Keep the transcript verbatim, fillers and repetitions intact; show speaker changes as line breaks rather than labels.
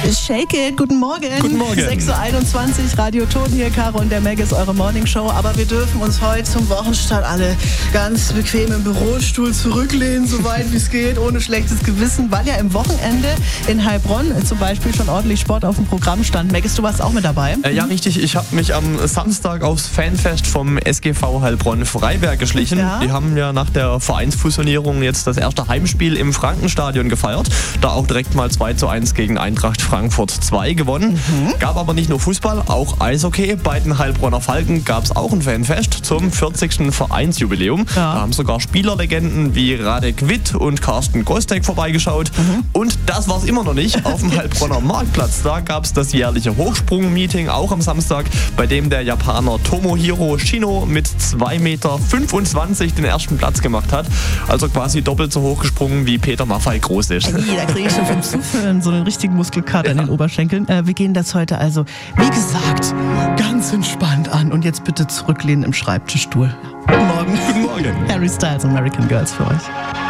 Shake it, guten Morgen.
Guten Morgen.
sechs Uhr einundzwanzig, Radio Ton hier, Caro und der Meg ist eure Morningshow. Aber wir dürfen uns heute zum Wochenstart alle ganz bequem im Bürostuhl zurücklehnen, so weit wie es geht, ohne schlechtes Gewissen, weil ja im Wochenende in Heilbronn zum Beispiel schon ordentlich Sport auf dem Programm stand. Meg, du warst auch mit dabei?
Äh, ja, richtig. Ich habe mich am Samstag aufs Fanfest vom S G V Heilbronn-Freiberg geschlichen.
Ja.
Die haben ja nach der Vereinsfusionierung jetzt das erste Heimspiel im Frankenstadion gefeiert. Da auch direkt mal zwei zu eins gegen Eintracht Frankfurt zwei gewonnen. Mhm. Gab aber nicht nur Fußball, auch Eishockey. Bei den Heilbronner Falken gab es auch ein Fanfest zum vierzigsten Vereinsjubiläum.
Ja.
Da haben sogar Spielerlegenden wie Radek Witt und Carsten Gostek vorbeigeschaut. Mhm. Und das war es immer noch nicht. Auf dem Heilbronner Marktplatz, da gab es das jährliche Hochsprung-Meeting, auch am Samstag, bei dem der Japaner Tomohiro Shino mit zwei Meter fünfundzwanzig den ersten Platz gemacht hat. Also quasi doppelt so hoch gesprungen, wie Peter Maffay groß ist.
Hey, da kriege ich schon vom Zuführen so einen richtigen Muskelkater in den Oberschenkeln. Äh, wir gehen das heute also, wie gesagt, ganz entspannt an. Und jetzt bitte zurücklehnen im Schreibtischstuhl. Guten Morgen.
Guten Morgen.
Harry Styles, American Girls für euch.